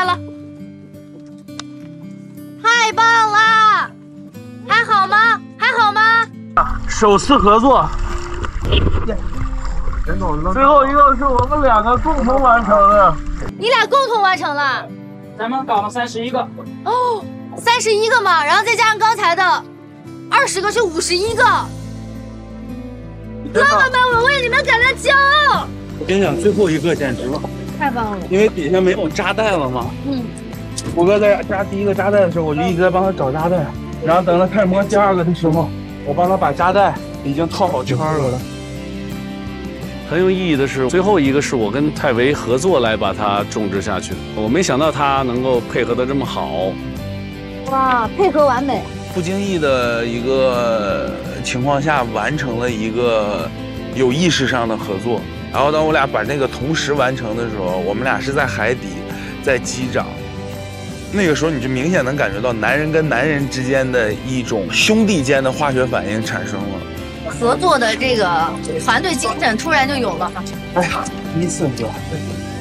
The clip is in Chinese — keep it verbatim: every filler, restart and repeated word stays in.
来了，太棒了！还好吗？还好吗？ 首次合作，最后一个是我们两个共同完成的。 你俩共同完成了？ 咱们搞了三十一个。 哦，三十一个嘛，然后再加上刚才的二十个，是五十一个。哥哥们，我为你们感到骄傲！ 我跟你讲，最后一个简直了， 太棒了！ 因为底下没有扎带了嘛。 嗯。 虎哥在扎第一个扎带的时候，我就一直在帮他找扎带，然后等他开始摸第二个的时候，我帮他把扎带已经套好圈了。 很有意义的是，最后一个是我跟泰维合作来把它种植下去的。我没想到他能够配合得这么好。 哇，配合完美。 不经意的一个情况下完成了一个有意识上的合作。然后当我俩把那个同时完成的时候，我们俩是在海底，在击掌。那个时候你就明显能感觉到男人跟男人之间的一种兄弟间的化学反应产生了。 合作的这个团队精神突然就有了。 哎呀，第一次哥。